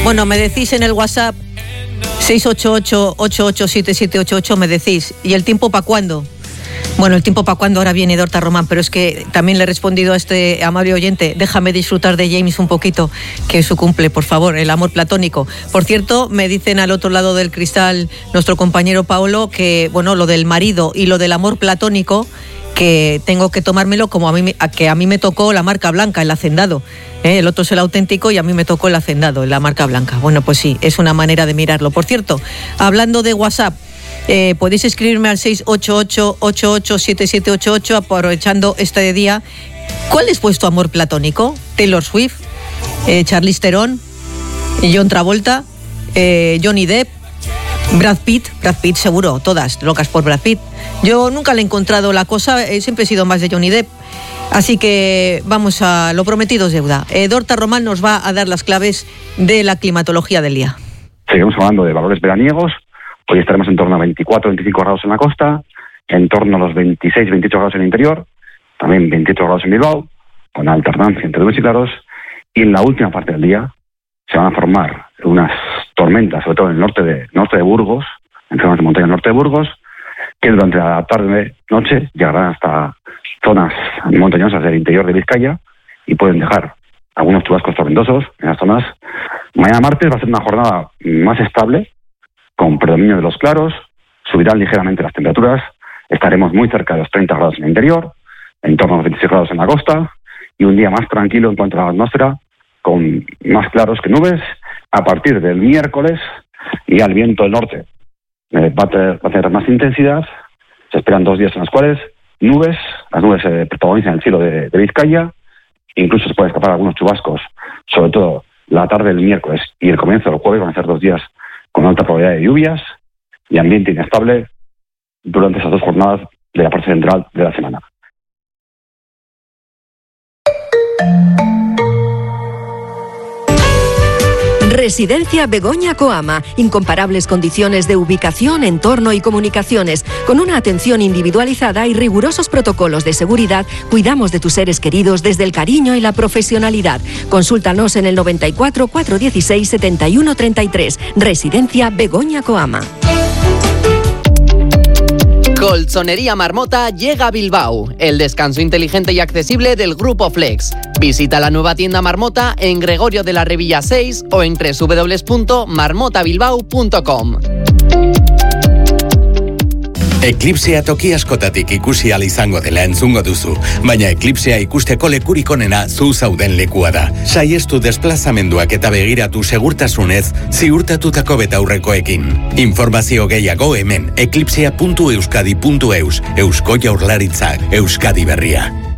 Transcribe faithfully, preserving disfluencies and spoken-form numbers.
Bueno, me decís en el WhatsApp seis ocho ocho, ocho ocho siete siete ocho ocho, me decís. ¿Y el tiempo para cuándo? Bueno, el tiempo para cuándo, ahora viene Dorta Román, pero es que también le he respondido a este amable oyente, déjame disfrutar de James un poquito, que es su cumple, por favor, el amor platónico. Por cierto, me dicen al otro lado del cristal nuestro compañero Paolo que, bueno, lo del marido y lo del amor platónico, que tengo que tomármelo como a mí, a que a mí me tocó la marca blanca, el hacendado. ¿eh? El otro es el auténtico y a mí me tocó el hacendado, la marca blanca. Bueno, pues sí, es una manera de mirarlo. Por cierto, hablando de WhatsApp, Eh, podéis escribirme al seis ocho ocho, ocho ocho siete siete ocho ocho aprovechando este día. ¿Cuál es vuestro amor platónico? ¿Taylor Swift? Eh, ¿Charlize Theron? ¿John Travolta? Eh, ¿Johnny Depp? ¿Brad Pitt? Brad Pitt seguro, todas locas por Brad Pitt. Yo nunca le he encontrado la cosa, eh, siempre he sido más de Johnny Depp. Así que vamos a lo prometido es deuda. Eh, Dorta Román nos va a dar las claves de la climatología del día. Seguimos hablando de valores veraniegos. Hoy estaremos en torno a veinticuatro a veinticinco grados en la costa, en torno a los veintiséis a veintiocho grados en el interior, también veintiocho grados en Bilbao, con alternancia entre nubes y claros, y en la última parte del día se van a formar unas tormentas, sobre todo en el norte de, norte de Burgos, en zonas de montaña norte de Burgos, que durante la tarde-noche llegarán hasta zonas montañosas del interior de Vizcaya y pueden dejar algunos chubascos tormentosos en las zonas. Mañana martes va a ser una jornada más estable, con predominio de los claros, subirán ligeramente las temperaturas, estaremos muy cerca de los treinta grados en el interior, en torno a los veintiséis grados en la costa, y un día más tranquilo en cuanto a la atmósfera, con más claros que nubes. A partir del miércoles, y al viento del norte eh, va, a tener, va a tener más intensidad. Se esperan dos días en los cuales nubes, las nubes se eh, protagonizan el cielo de, de Vizcaya, incluso se pueden escapar algunos chubascos, sobre todo la tarde del miércoles y el comienzo del jueves. Van a ser dos días con alta probabilidad de lluvias y ambiente inestable durante esas dos jornadas de la parte central de la semana. Residencia Begoña Coama. Incomparables condiciones de ubicación, entorno y comunicaciones. Con una atención individualizada y rigurosos protocolos de seguridad, cuidamos de tus seres queridos desde el cariño y la profesionalidad. Consúltanos en el noventa y cuatro, cuatrocientos dieciséis, setenta y uno treinta y tres. Residencia Begoña Coama. Colchonería Marmota llega a Bilbao, el descanso inteligente y accesible del Grupo Flex. Visita la nueva tienda Marmota en Gregorio de la Revilla seis o en doble u doble u doble u punto marmota bilbao punto com. Eklipsea toki askotatik ikusi ahal izango dela entzungo duzu, baina eklipsea ikusteko lekurik onena zu zauden lekua da. Saiestu desplazamenduak eta begiratu segurtasunez ziurtatutako betaurrekoekin. Informazio gehiago hemen eklipsea puntu euskadi puntu eus, Eusko Jaurlaritzak, Euskadi Berria.